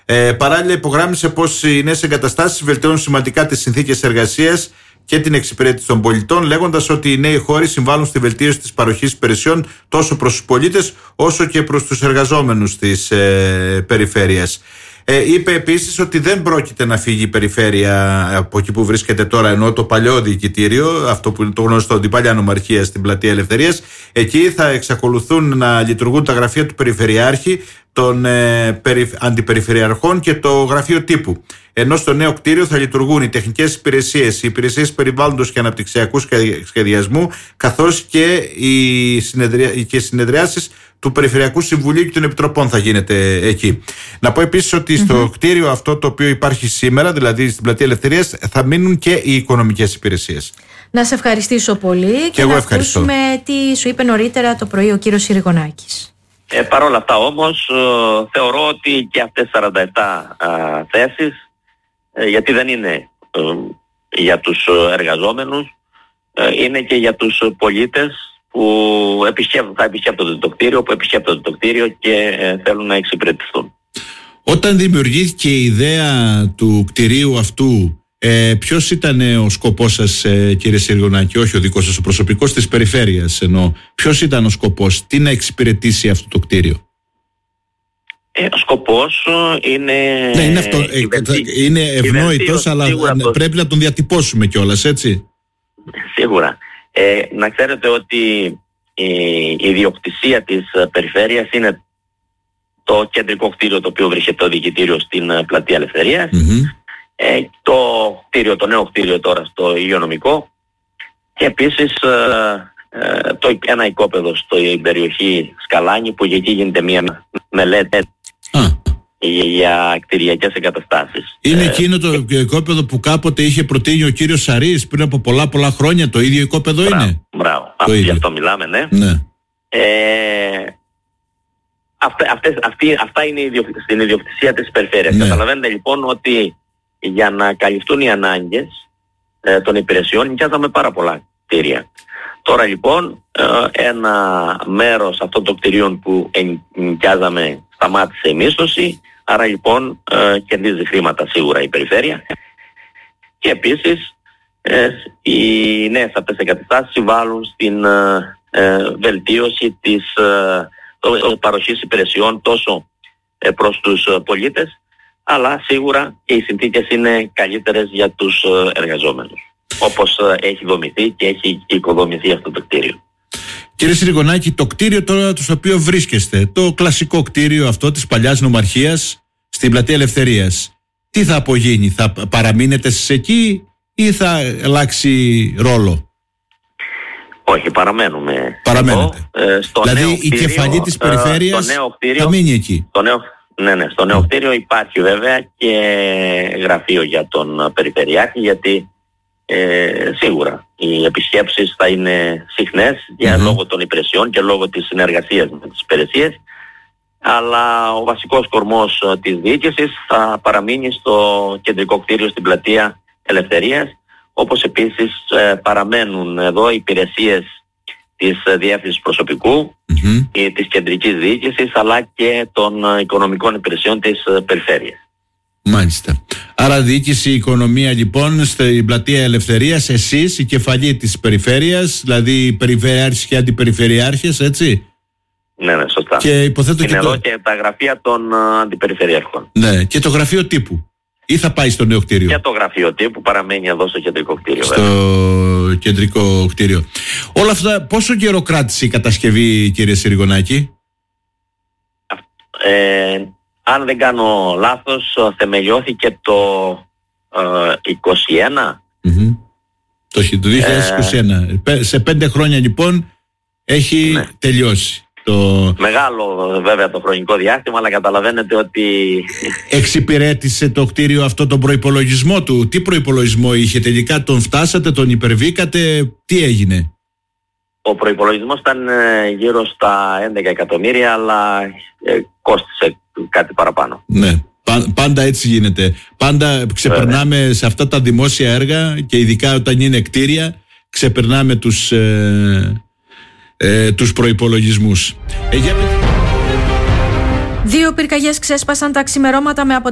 Παράλληλα, υπογράμμισε πως οι νέες εγκαταστάσεις βελτιώνουν σημαντικά τις συνθήκες εργασίας και την εξυπηρέτηση των πολιτών, λέγοντας ότι οι νέοι χώροι συμβάλλουν στη βελτίωση της παροχής υπηρεσιών τόσο προς τους πολίτες όσο και προς τους εργαζόμενους της περιφέρειας. Είπε επίσης ότι δεν πρόκειται να φύγει η περιφέρεια από εκεί που βρίσκεται τώρα, ενώ το παλιό διοικητήριο, αυτό που είναι το γνωστό, την παλιά νομαρχία στην Πλατεία Ελευθερίας, εκεί θα εξακολουθούν να λειτουργούν τα γραφεία του Περιφερειάρχη, των αντιπεριφερειαρχών και το γραφείο τύπου. Ενώ στο νέο κτίριο θα λειτουργούν οι τεχνικές υπηρεσίες, οι υπηρεσίες περιβάλλοντος και αναπτυξιακού σχεδιασμού, καθώς και οι συνεδριάσεις του Περιφερειακού Συμβουλίου και των Επιτροπών θα γίνεται εκεί. Να πω επίσης ότι στο κτίριο αυτό το οποίο υπάρχει σήμερα, δηλαδή στην Πλατεία Ελευθερίας, θα μείνουν και οι οικονομικές υπηρεσίες. Να σε ευχαριστήσω πολύ και να ακούσουμε τι σου είπε νωρίτερα το πρωί ο κύριος Συριγωνάκης. Παρ' όλα αυτά όμως θεωρώ ότι και αυτές 47 θέσεις, γιατί δεν είναι για τους εργαζόμενους, είναι και για τους πολίτες που θα επισκέπτονται το κτίριο, και θέλουν να εξυπηρετηθούν. Όταν δημιουργήθηκε η ιδέα του κτηρίου αυτού, ποιος ήταν ο σκοπός σας, κύριε Συριγωνάκη, όχι ο δικός σας, ο προσωπικός της περιφέρειας εννοώ, ποιος ήταν ο σκοπός, τι να εξυπηρετήσει αυτό το κτίριο? Ο σκοπός είναι... Ναι, είναι αυτό, είναι ευνόητος, αλλά πρέπει να τον διατυπώσουμε κιόλας, έτσι. Σίγουρα. Να ξέρετε ότι η ιδιοκτησία της περιφέρειας είναι το κεντρικό κτίριο το οποίο βρίσκεται το διοικητήριο στην Πλατεία Ελευθερίας, το νέο κτίριο τώρα στο υγειονομικό, και επίσης ένα οικόπεδο στην περιοχή Σκαλάνη, που εκεί γίνεται μια μελέτη για κτηριακές εγκαταστάσεις. Είναι εκείνο το οικόπεδο που κάποτε είχε προτείνει ο κύριος Σαρής πριν από πολλά χρόνια, το ίδιο οικόπεδο? Είναι. Μπράβο, γι' αυτό μιλάμε, ναι. Αυτά είναι στην ιδιοκτησία της περιφέρειας. Καταλαβαίνετε λοιπόν ότι για να καλυφθούν οι ανάγκες των υπηρεσιών νοικιάζαμε πάρα πολλά κτίρια. Τώρα λοιπόν ένα μέρος αυτών των κτιρίων που νοικιάζαμε σταμάτησε η μίσθωση, άρα λοιπόν κερδίζει χρήματα σίγουρα η περιφέρεια, και επίσης οι νέες αυτές εγκαταστάσεις συμβάλλουν στην βελτίωση της παροχής υπηρεσιών τόσο προς τους πολίτες, αλλά σίγουρα και οι συνθήκες είναι καλύτερες για τους εργαζόμενους, όπως έχει δομηθεί και έχει οικοδομηθεί αυτό το κτίριο. Κύριε Συριγωνάκη, το κτίριο τώρα στο οποίο βρίσκεστε, το κλασικό κτίριο αυτό της παλιάς νομαρχίας στην Πλατεία Ελευθερίας, τι θα απογίνει, θα παραμείνετε εσείς εκεί ή θα αλλάξει ρόλο? Όχι, παραμένουμε. Παραμένετε. Δηλαδή η κεφαλή της περιφέρειας θα μείνει εκεί. Στο νέο κτίριο υπάρχει βέβαια και γραφείο για τον Περιφερειάρχη, γιατί σίγουρα οι επισκέψεις θα είναι συχνές λόγω των υπηρεσιών και λόγω της συνεργασίας με τις υπηρεσίες, αλλά ο βασικός κορμός της διοίκησης θα παραμείνει στο κεντρικό κτίριο στην Πλατεία Ελευθερίας, όπως επίσης παραμένουν εδώ οι υπηρεσίες της διεύθυνσης προσωπικού, της κεντρικής διοίκησης, αλλά και των οικονομικών υπηρεσιών της περιφέρειας. Μάλιστα. Άρα διοίκηση, οικονομία λοιπόν στην Πλατεία Ελευθερίας, εσείς η κεφαλή της περιφέρειας, δηλαδή περιφερειάρχες και αντιπεριφερειάρχες, έτσι? Ναι, σωστά. Και υποθέτω είναι εδώ και τα γραφεία των αντιπεριφερειάρχων. Ναι, και το γραφείο τύπου. Ή θα πάει στο νέο κτίριο? Και το γραφείο τύπου παραμένει εδώ στο κεντρικό κτίριο. Στο κεντρικό κτίριο. Όλα αυτά, πόσο καιρό κράτησε η κατασκευή, κύριε Συριγωνάκη? Αν δεν κάνω λάθος, θεμελιώθηκε το 2021. Το 2021. Σε 5 χρόνια λοιπόν έχει τελειώσει. Μεγάλο βέβαια το χρονικό διάστημα, αλλά καταλαβαίνετε ότι... Εξυπηρέτησε το κτίριο αυτό τον προϋπολογισμό του? Τι προϋπολογισμό είχε τελικά, τον φτάσατε, τον υπερβήκατε, τι έγινε? Ο προϋπολογισμός ήταν γύρω στα 11 εκατομμύρια, αλλά κόστισε κάτι παραπάνω. Ναι, πάντα έτσι γίνεται. Πάντα ξεπερνάμε σε αυτά τα δημόσια έργα, και ειδικά όταν είναι κτίρια, ξεπερνάμε τους προϋπολογισμούς. 2 πυρκαγιές ξέσπασαν τα ξημερώματα με αποτέλεσμα